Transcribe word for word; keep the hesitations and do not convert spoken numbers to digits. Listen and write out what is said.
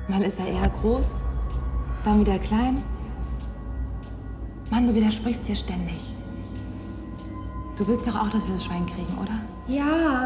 Mal ist er eher groß, dann wieder klein. Mann, du widersprichst dir ständig. Du willst doch auch, dass wir das Schwein kriegen, oder? Ja,